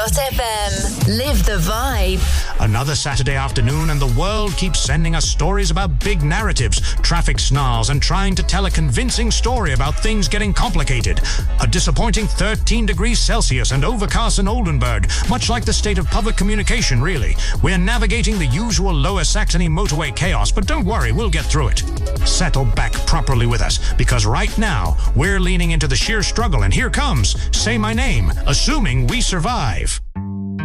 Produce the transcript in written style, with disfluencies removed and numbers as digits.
Live.fm. Live the vibe. Another Saturday afternoon and the world keeps sending us stories about big narratives, traffic snarls, and trying to tell a convincing story about things getting complicated. A disappointing 13 degrees Celsius and overcast in Oldenburg, much like the state of public communication, really. We're navigating the usual Lower Saxony motorway chaos, but don't worry, we'll get through it. Settle back properly with us, because right now, we're leaning into the sheer struggle, and here comes Say My Name, assuming we survive.